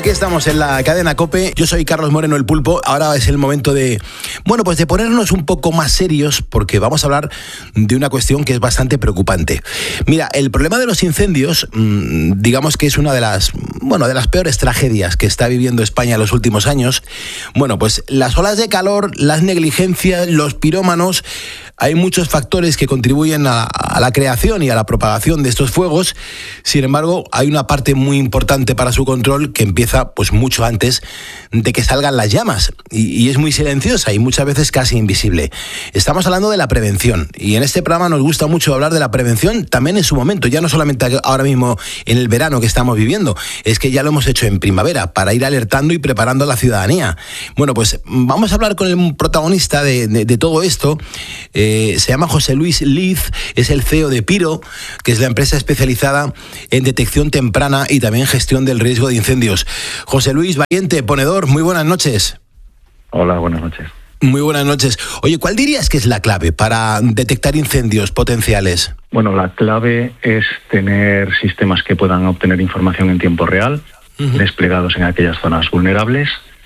Aquí estamos en la cadena COPE. Yo soy Carlos Moreno, el Pulpo. Ahora es el momento de, pues de ponernos un poco más serios, porque vamos a hablar de una cuestión que es bastante preocupante. Mira, el problema de los incendios, digamos que es una de las peores tragedias que está viviendo España en los últimos años. Bueno, pues las olas de calor, las negligencias, los pirómanos, hay muchos factores que contribuyen a la creación y a la propagación de estos fuegos. Sin embargo, hay una parte muy importante para su control que empieza pues mucho antes de que salgan las llamas y es muy silenciosa y muchas veces casi invisible. Estamos hablando de la prevención y en este programa nos gusta mucho hablar de la prevención también en su momento, ya no solamente ahora mismo en el verano que estamos viviendo, es que ya lo hemos hecho en primavera para ir alertando y preparando a la ciudadanía. Bueno, pues vamos a hablar con el protagonista de todo esto. Se llama José Luis Liz, es el CEO de Piro, que es la empresa especializada en detección temprana y también gestión del riesgo de incendios. José Luis, valiente, ponedor, muy buenas noches. Hola, buenas noches. Muy buenas noches. Oye, ¿cuál dirías que es la clave para detectar incendios potenciales? Bueno, la clave es tener sistemas que puedan obtener información en tiempo real, desplegados en aquellas zonas vulnerables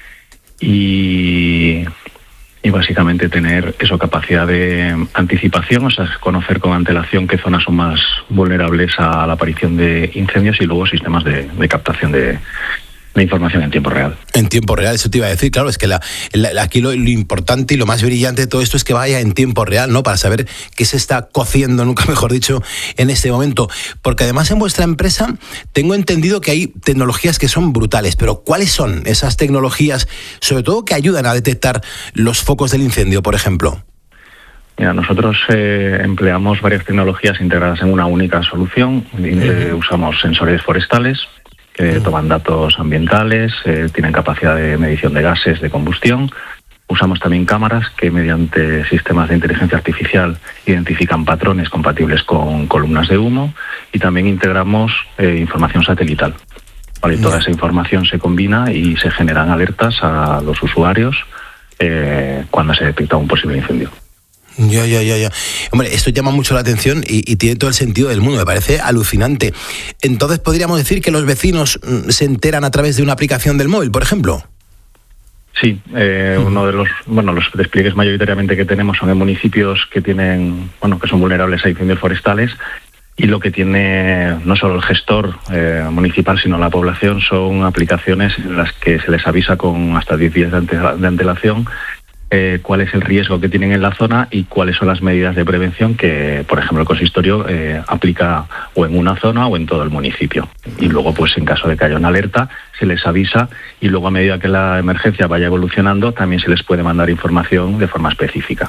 y básicamente tener capacidad de anticipación, o sea, conocer con antelación qué zonas son más vulnerables a la aparición de incendios y luego sistemas de captación de información en tiempo real. En tiempo real, eso te iba a decir, claro, es que aquí lo importante y lo más brillante de todo esto es que vaya en tiempo real, ¿no? Para saber qué se está cociendo, nunca mejor dicho, en este momento. Porque además en vuestra empresa tengo entendido que hay tecnologías que son brutales, pero ¿cuáles son esas tecnologías, sobre todo que ayudan a detectar los focos del incendio, por ejemplo? Mira, nosotros empleamos varias tecnologías integradas en una única solución. Usamos sensores forestales, que toman datos ambientales, tienen capacidad de medición de gases de combustión. Usamos también cámaras que mediante sistemas de inteligencia artificial identifican patrones compatibles con columnas de humo y también integramos información satelital. Vale, toda esa información se combina y se generan alertas a los usuarios cuando se detecta un posible incendio. Ya. Hombre, esto llama mucho la atención y tiene todo el sentido del mundo, me parece alucinante. Entonces, ¿podríamos decir que los vecinos se enteran a través de una aplicación del móvil, por ejemplo? Sí, uno de los despliegues mayoritariamente que tenemos son en municipios que tienen, que son vulnerables a incendios forestales, y lo que tiene no solo el gestor municipal, sino la población, son aplicaciones en las que se les avisa con hasta 10 días de antelación cuál es el riesgo que tienen en la zona y cuáles son las medidas de prevención que, por ejemplo, el consistorio aplica o en una zona o en todo el municipio. Y luego, pues en caso de que haya una alerta, se les avisa y luego a medida que la emergencia vaya evolucionando, también se les puede mandar información de forma específica.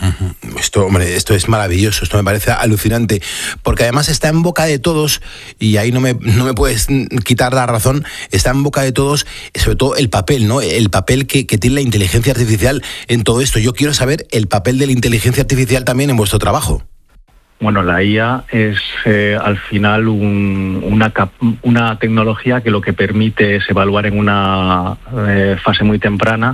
Esto es maravilloso, esto me parece alucinante, porque además está en boca de todos, y ahí no me puedes quitar la razón, está en boca de todos, sobre todo el papel, ¿no? El papel que tiene la inteligencia artificial en todo esto. Yo quiero saber el papel de la inteligencia artificial también en vuestro trabajo. Bueno, la IA es al final una tecnología que lo que permite es evaluar en una fase muy temprana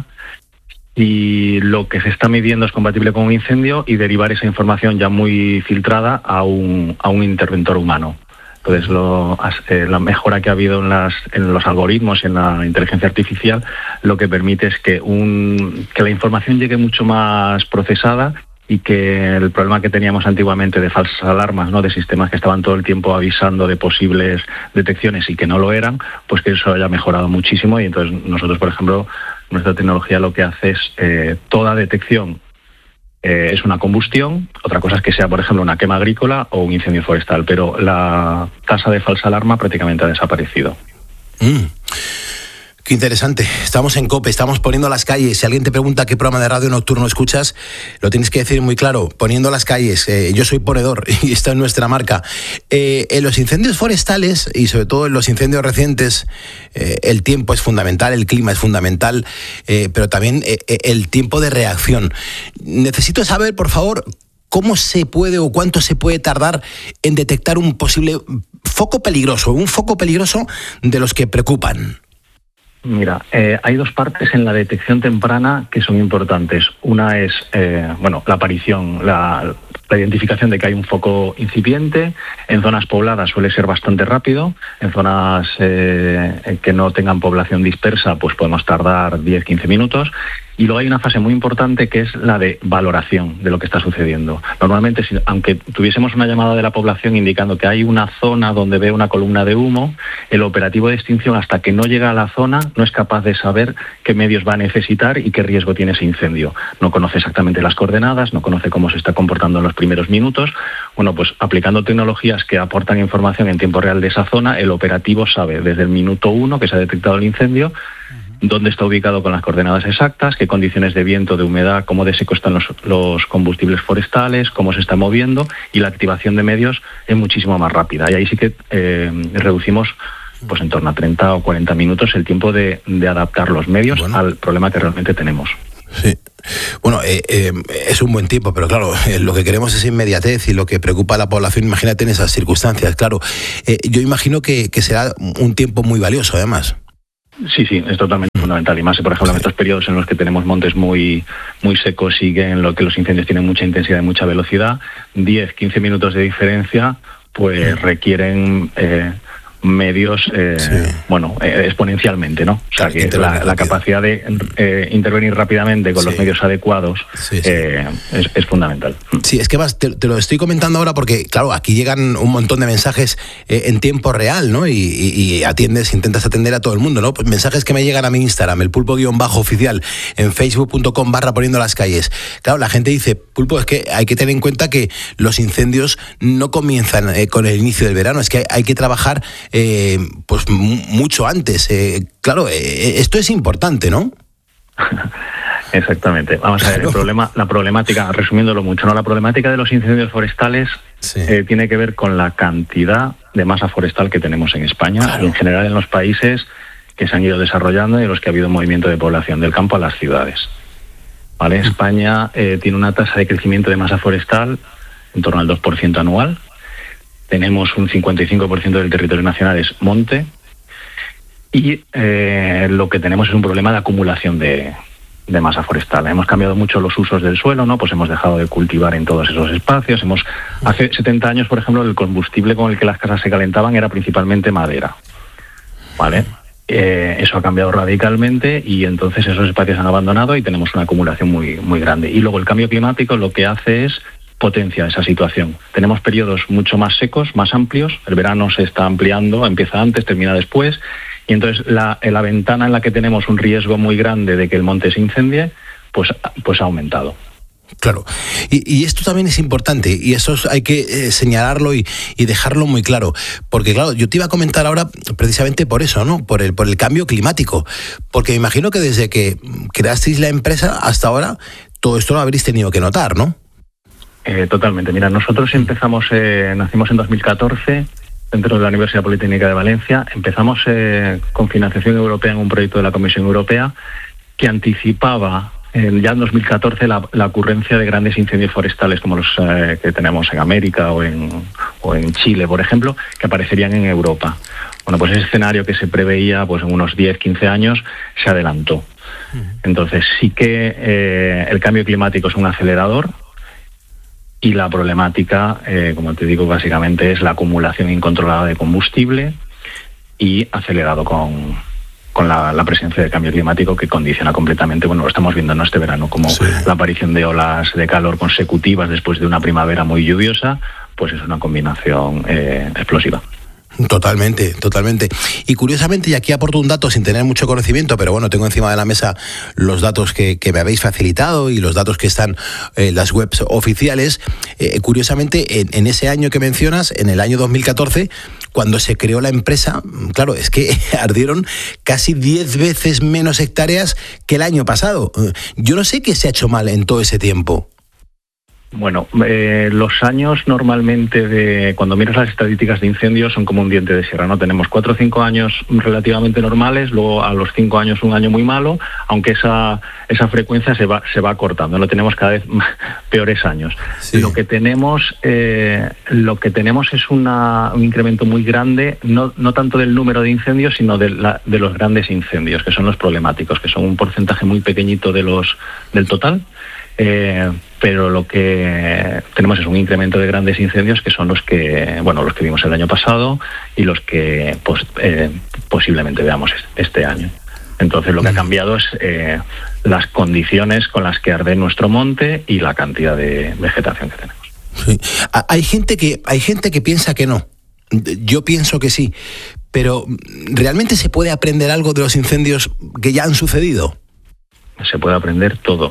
y lo que se está midiendo es compatible con un incendio y derivar esa información ya muy filtrada a un interventor humano. Entonces, la mejora que ha habido en los algoritmos y en la inteligencia artificial lo que permite es que la información llegue mucho más procesada y que el problema que teníamos antiguamente de falsas alarmas, ¿no?, de sistemas que estaban todo el tiempo avisando de posibles detecciones y que no lo eran, pues que eso haya mejorado muchísimo. Y entonces nosotros, por ejemplo, nuestra tecnología lo que hace es toda detección es una combustión, otra cosa es que sea, por ejemplo, una quema agrícola o un incendio forestal, pero la tasa de falsa alarma prácticamente ha desaparecido. Qué interesante. Estamos en COPE, estamos poniendo las calles. Si alguien te pregunta qué programa de radio nocturno escuchas, lo tienes que decir muy claro, poniendo las calles. Yo soy ponedor y esta es nuestra marca. En los incendios forestales y sobre todo en los incendios recientes, el tiempo es fundamental, el clima es fundamental, pero también el tiempo de reacción. Necesito saber, por favor, ¿cómo se puede o cuánto se puede tardar en detectar un posible foco peligroso de los que preocupan? Mira, hay dos partes en la detección temprana que son importantes. Una es, la aparición, la identificación de que hay un foco incipiente. En zonas pobladas suele ser bastante rápido. En zonas que no tengan población dispersa, pues podemos tardar 10-15 minutos. Y luego hay una fase muy importante que es la de valoración de lo que está sucediendo. Normalmente, aunque tuviésemos una llamada de la población indicando que hay una zona donde ve una columna de humo, el operativo de extinción, hasta que no llega a la zona, no es capaz de saber qué medios va a necesitar y qué riesgo tiene ese incendio. No conoce exactamente las coordenadas, no conoce cómo se está comportando en los primeros minutos. Bueno, pues aplicando tecnologías que aportan información en tiempo real de esa zona, el operativo sabe desde el minuto 1 que se ha detectado el incendio, dónde está ubicado con las coordenadas exactas, qué condiciones de viento, de humedad, cómo de seco están los combustibles forestales, cómo se está moviendo, y la activación de medios es muchísimo más rápida. Y ahí sí que reducimos pues en torno a 30 o 40 minutos el tiempo de adaptar los medios al problema que realmente tenemos. Sí. Bueno, es un buen tiempo, pero claro, lo que queremos es inmediatez y lo que preocupa a la población, imagínate en esas circunstancias, claro. Yo imagino que será un tiempo muy valioso, además. Sí, es totalmente fundamental. Y más, por ejemplo, en estos periodos en los que tenemos montes muy secos y en los que los incendios tienen mucha intensidad y mucha velocidad, 10-15 minutos de diferencia pues requieren medios, exponencialmente, ¿no? O sea, que la capacidad de intervenir rápidamente con los medios adecuados es fundamental. Sí, es que más te lo estoy comentando ahora porque, claro, aquí llegan un montón de mensajes en tiempo real, ¿no? Y intentas atender a todo el mundo, ¿no? Pues mensajes que me llegan a mi Instagram, el pulpo_oficial, en facebook.com/poniendo las calles. Claro, la gente dice, Pulpo, es que hay que tener en cuenta que los incendios no comienzan con el inicio del verano, es que hay que trabajar pues mucho antes. Claro, esto es importante, ¿no? Exactamente. Vamos a ver, la problemática, resumiéndolo mucho, ¿no? La problemática de los incendios forestales tiene que ver con la cantidad de masa forestal que tenemos en España y en general en los países que se han ido desarrollando y en los que ha habido movimiento de población del campo a las ciudades. ¿Vale? España tiene una tasa de crecimiento de masa forestal en torno al 2% anual. Tenemos un 55% del territorio nacional es monte y lo que tenemos es un problema de acumulación de masa forestal. Hemos cambiado mucho los usos del suelo, ¿no? Pues hemos dejado de cultivar en todos esos espacios. Hace 70 años, por ejemplo, el combustible con el que las casas se calentaban era principalmente madera, ¿vale? Eso ha cambiado radicalmente y entonces esos espacios se han abandonado y tenemos una acumulación muy, muy grande. Y luego el cambio climático lo que hace es potencia esa situación. Tenemos periodos mucho más secos, más amplios, el verano se está ampliando, empieza antes, termina después, y entonces la ventana en la que tenemos un riesgo muy grande de que el monte se incendie, pues ha aumentado. Claro, y esto también es importante y eso hay que señalarlo y dejarlo muy claro, porque claro, yo te iba a comentar ahora precisamente por eso, ¿no? Por el cambio climático, porque me imagino que desde que creasteis la empresa hasta ahora, todo esto lo habréis tenido que notar, ¿no? Totalmente. Mira, nosotros nacimos en 2014 dentro de la Universidad Politécnica de Valencia. Empezamos con financiación europea en un proyecto de la Comisión Europea que anticipaba ya en 2014 la ocurrencia de grandes incendios forestales como los que tenemos en América o en Chile, por ejemplo, que aparecerían en Europa. Bueno, pues ese escenario que se preveía pues en unos 10-15 años se adelantó. Entonces sí que el cambio climático es un acelerador. Y la problemática, como te digo, básicamente es la acumulación incontrolada de combustible y acelerado con la presencia del cambio climático que condiciona completamente, bueno, lo estamos viendo en este verano, como la aparición de olas de calor consecutivas después de una primavera muy lluviosa, pues es una combinación explosiva. Totalmente. Y curiosamente, y aquí aporto un dato sin tener mucho conocimiento, pero bueno, tengo encima de la mesa los datos que me habéis facilitado y los datos que están en las webs oficiales. Curiosamente, en ese año que mencionas, en el año 2014, cuando se creó la empresa, claro, es que ardieron casi 10 veces menos hectáreas que el año pasado. Yo no sé qué se ha hecho mal en todo ese tiempo. Bueno, los años normalmente cuando miras las estadísticas de incendios son como un diente de sierra, ¿no? Tenemos 4 o 5 años relativamente normales, luego a los 5 años un año muy malo, aunque esa frecuencia se va cortando, no tenemos cada vez peores años. Sí. Lo que tenemos es un incremento muy grande, no tanto del número de incendios, sino de los grandes incendios, que son los problemáticos, que son un porcentaje muy pequeñito del total. pero lo que tenemos es un incremento de grandes incendios que son los que vimos el año pasado y los que posiblemente veamos este año. Entonces lo que ha cambiado es las condiciones con las que arde nuestro monte y la cantidad de vegetación que tenemos. Sí. Hay gente que piensa que no. Yo pienso que sí, pero ¿realmente se puede aprender algo de los incendios que ya han sucedido? Se puede aprender todo.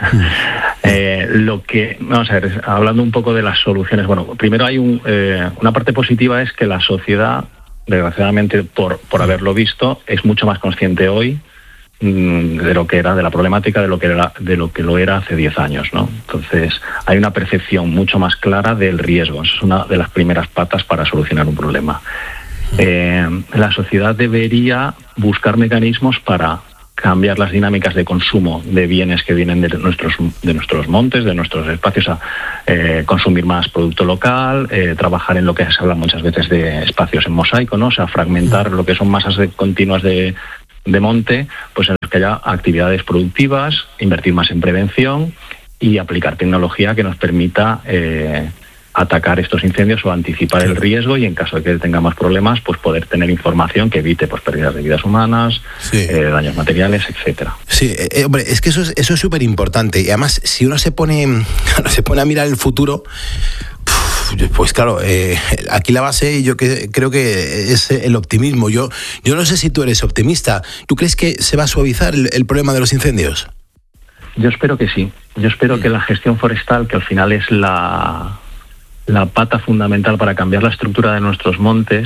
Vamos a ver, hablando un poco de las soluciones, bueno, primero hay una parte positiva, es que la sociedad, desgraciadamente por haberlo visto, es mucho más consciente hoy de lo que era, de la problemática, de lo que lo era hace 10 años, ¿no? Entonces hay una percepción mucho más clara del riesgo. Eso es una de las primeras patas para solucionar un problema. La sociedad debería buscar mecanismos para cambiar las dinámicas de consumo de bienes que vienen de nuestros montes, de nuestros espacios, a consumir más producto local, trabajar en lo que se habla muchas veces de espacios en mosaico, ¿no? O sea, fragmentar lo que son masas continuas de monte, pues en los que haya actividades productivas, invertir más en prevención y aplicar tecnología que nos permita atacar estos incendios o anticipar el riesgo, y en caso de que tenga más problemas, pues poder tener información que evite pérdidas de vidas humanas, daños materiales, etcétera. Sí, hombre, es que eso es súper importante, y además si uno se pone a mirar el futuro, pues claro, aquí la base yo creo que es el optimismo. Yo no sé si tú eres optimista. ¿Tú crees que se va a suavizar el problema de los incendios? Yo espero que sí. Yo espero que la gestión forestal, que al final es la pata fundamental para cambiar la estructura de nuestros montes,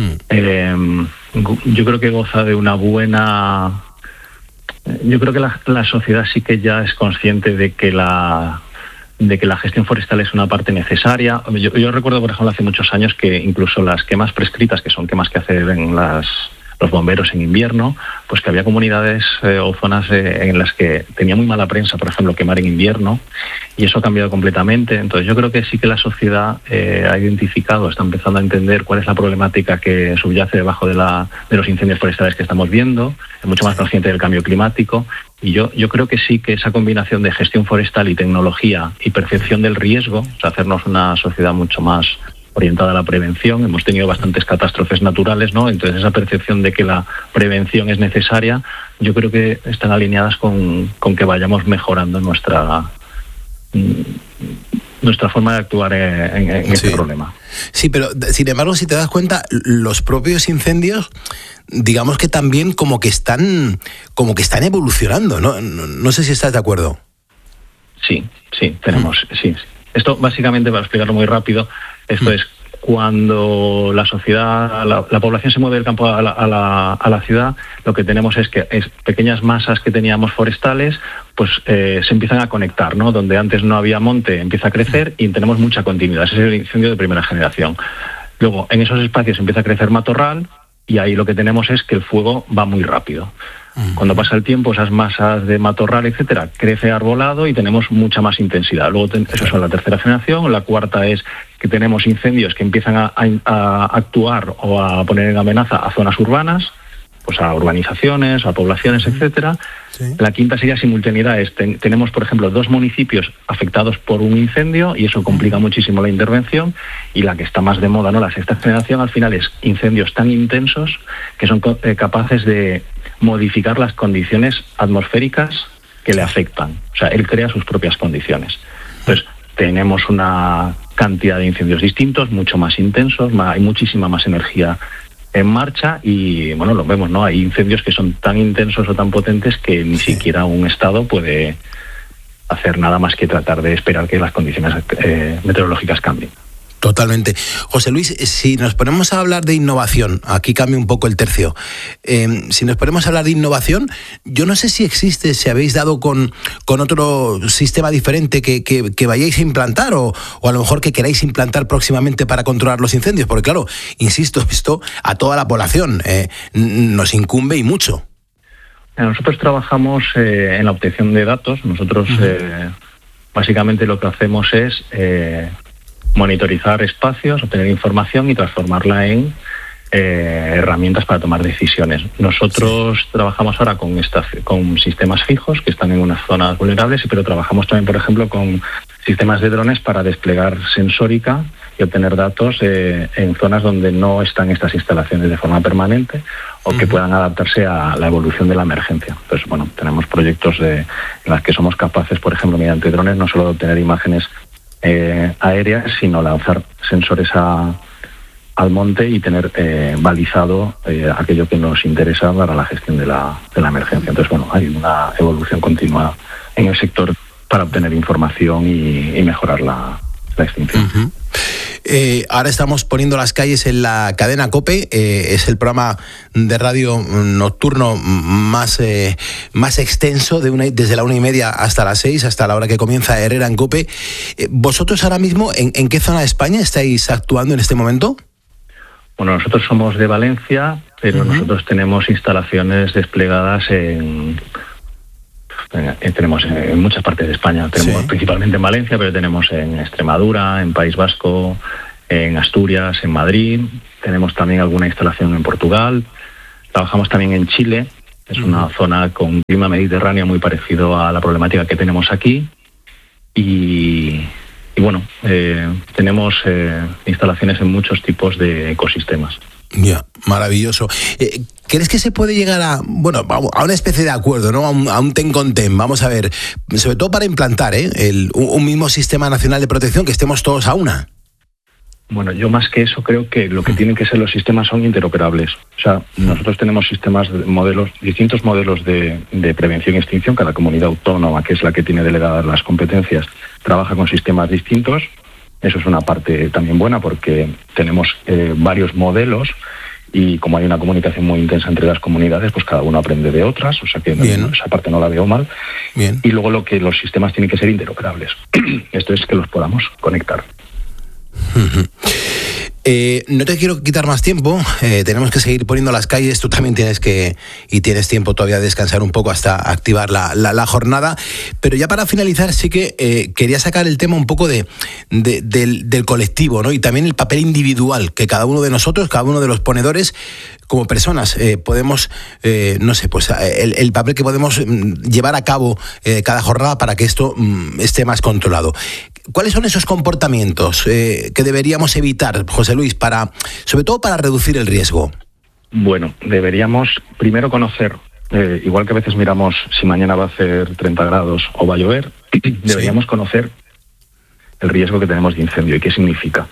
yo creo que goza de una buena... Yo creo que la sociedad sí que ya es consciente de que la gestión forestal es una parte necesaria. Yo recuerdo, por ejemplo, hace muchos años que incluso las quemas prescritas, que son quemas que hacen los bomberos en invierno, pues que había comunidades o zonas en las que tenía muy mala prensa, por ejemplo, quemar en invierno, y eso ha cambiado completamente. Entonces yo creo que sí que la sociedad ha identificado, está empezando a entender cuál es la problemática que subyace debajo de los incendios forestales que estamos viendo, es mucho más consciente del cambio climático, y yo creo que sí que esa combinación de gestión forestal y tecnología y percepción del riesgo, o sea, hacernos una sociedad mucho más orientada a la prevención. Hemos tenido bastantes catástrofes naturales, ¿no? Entonces esa percepción de que la prevención es necesaria, yo creo que están alineadas con que vayamos mejorando nuestra forma de actuar en este problema. Sí, pero sin embargo, si te das cuenta, los propios incendios, digamos que también como que están evolucionando, ¿no? No sé si estás de acuerdo. Sí, tenemos, sí. Esto básicamente, para explicarlo muy rápido, esto es cuando la sociedad, la población se mueve del campo a la ciudad, lo que tenemos es que pequeñas masas que teníamos forestales, pues se empiezan a conectar, ¿no? Donde antes no había monte empieza a crecer y tenemos mucha continuidad. Ese es el incendio de primera generación. Luego, en esos espacios empieza a crecer matorral y ahí lo que tenemos es que el fuego va muy rápido. Cuando pasa el tiempo, esas masas de matorral, etcétera, crece arbolado y tenemos mucha más intensidad. Luego, eso es la tercera generación. La cuarta es que tenemos incendios que empiezan a actuar o a poner en amenaza a zonas urbanas, pues a urbanizaciones, a poblaciones, etcétera. Sí. La quinta sería simultaneidad. Tenemos, por ejemplo, 2 municipios afectados por un incendio y eso complica muchísimo la intervención. Y la que está más de moda, ¿no? La sexta generación, al final, es incendios tan intensos que son capaces de modificar las condiciones atmosféricas que le afectan. O sea, él crea sus propias condiciones. Entonces, tenemos una cantidad de incendios distintos, mucho más intensos, hay muchísima más energía en marcha y, bueno, lo vemos, ¿no? Hay incendios que son tan intensos o tan potentes que ni siquiera un Estado puede hacer nada más que tratar de esperar que las condiciones meteorológicas cambien. Totalmente. José Luis, si nos ponemos a hablar de innovación, aquí cambia un poco el tercio, si nos ponemos a hablar de innovación, yo no sé si existe, si habéis dado con otro sistema diferente que vayáis a implantar o a lo mejor que queráis implantar próximamente para controlar los incendios, porque claro, insisto, esto a toda la población nos incumbe y mucho. Nosotros trabajamos en la obtención de datos. Nosotros básicamente lo que hacemos es monitorizar espacios, obtener información y transformarla en herramientas para tomar decisiones. Nosotros trabajamos ahora con sistemas fijos que están en unas zonas vulnerables, pero trabajamos también, por ejemplo, con sistemas de drones para desplegar sensórica y obtener datos en zonas donde no están estas instalaciones de forma permanente o que puedan adaptarse a la evolución de la emergencia. Entonces, bueno, tenemos proyectos en los que somos capaces, por ejemplo, mediante drones, no solo de obtener imágenes aéreas, sino lanzar sensores al monte y tener balizado aquello que nos interesa para la gestión de la emergencia. Entonces, bueno, hay una evolución continua en el sector para obtener información y mejorar la extinción. Ahora estamos poniendo las calles en la cadena COPE, es el programa de radio nocturno más extenso, desde la 1:30 hasta las 6, hasta la hora que comienza Herrera en COPE. ¿Vosotros ahora mismo en qué zona de España estáis actuando en este momento? Bueno, nosotros somos de Valencia, pero nosotros tenemos instalaciones desplegadas tenemos en muchas partes de España. Tenemos principalmente en Valencia, pero tenemos en Extremadura, en País Vasco, en Asturias, en Madrid. Tenemos también alguna instalación en Portugal. Trabajamos también en Chile. Es una zona con un clima mediterráneo muy parecido a la problemática que tenemos aquí. Y bueno, tenemos instalaciones en muchos tipos de ecosistemas. Ya, maravilloso. ¿Crees que se puede llegar a una especie de acuerdo, ¿no? A un ten con ten? Vamos a ver, sobre todo para implantar un mismo sistema nacional de protección, que estemos todos a una. Bueno, yo más que eso creo que lo que tienen que ser los sistemas son interoperables. O sea, nosotros tenemos distintos modelos de prevención y extinción. Cada comunidad autónoma, que es la que tiene delegadas las competencias, trabaja con sistemas distintos. Eso es una parte también buena porque tenemos varios modelos y como hay una comunicación muy intensa entre las comunidades, pues cada uno aprende de otras, o sea que esa parte no la veo mal. Bien. Y luego lo que los sistemas tienen que ser interoperables. Esto es que los podamos conectar. No te quiero quitar más tiempo, tenemos que seguir poniendo las calles, tú también tienes tiempo todavía de descansar un poco hasta activar la jornada, pero ya para finalizar sí que quería sacar el tema un poco del colectivo, ¿no? Y también el papel individual que cada uno de nosotros, cada uno de los ponedores como personas podemos, el papel que podemos llevar a cabo cada jornada para que esto esté más controlado. ¿Cuáles son esos comportamientos que deberíamos evitar, José Luis, sobre todo para reducir el riesgo? Bueno, deberíamos primero conocer, igual que a veces miramos si mañana va a hacer 30 grados o va a llover, deberíamos conocer el riesgo que tenemos de incendio y qué significa.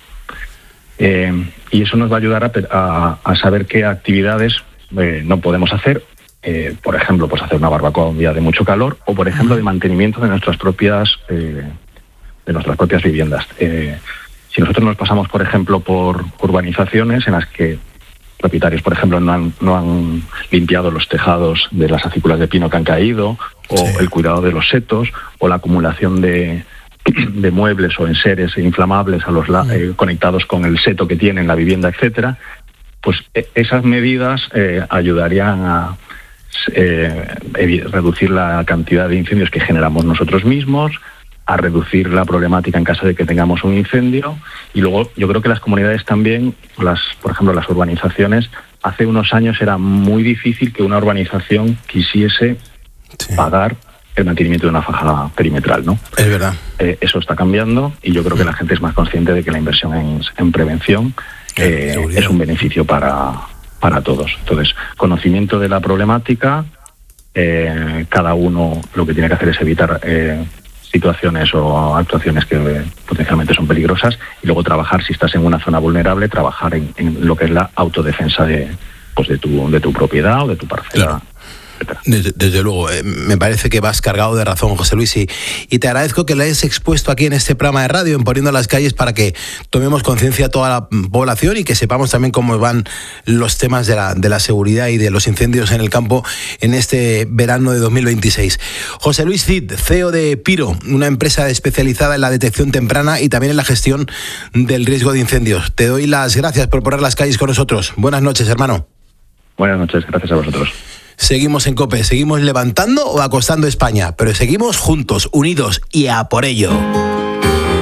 Y eso nos va a ayudar a saber qué actividades no podemos hacer. Por ejemplo, pues hacer una barbacoa un día de mucho calor o, por ejemplo, de mantenimiento de nuestras propias viviendas. Si nosotros nos pasamos, por ejemplo, por urbanizaciones en las que propietarios, por ejemplo, no han limpiado los tejados de las acículas de pino que han caído, o el cuidado de los setos, o la acumulación de muebles o enseres inflamables conectados con el seto que tienen la vivienda, etcétera, pues esas medidas ayudarían a reducir la cantidad de incendios que generamos nosotros mismos, a reducir la problemática en caso de que tengamos un incendio. Y luego yo creo que las comunidades también, por ejemplo las urbanizaciones, hace unos años era muy difícil que una urbanización quisiese pagar el mantenimiento de una faja perimetral, ¿no? Es verdad. Eso está cambiando y yo creo que la gente es más consciente de que la inversión en prevención es un beneficio para todos. Entonces, conocimiento de la problemática, cada uno lo que tiene que hacer es evitar situaciones o actuaciones que potencialmente son peligrosas y luego trabajar, si estás en una zona vulnerable, trabajar en lo que es la autodefensa de tu propiedad o de tu parcela. Claro. Desde luego, me parece que vas cargado de razón, José Luis, y te agradezco que le hayas expuesto aquí en este programa de radio, en Poniendo las Calles, para que tomemos conciencia a toda la población y que sepamos también cómo van los temas de la seguridad y de los incendios en el campo en este verano de 2026. José Luis Cid, CEO de Piro, una empresa especializada en la detección temprana y también en la gestión del riesgo de incendios. Te doy las gracias por poner las calles con nosotros. Buenas noches, hermano. Buenas noches, gracias a vosotros. Seguimos en COPE, seguimos levantando o acostando España, pero seguimos juntos, unidos y a por ello.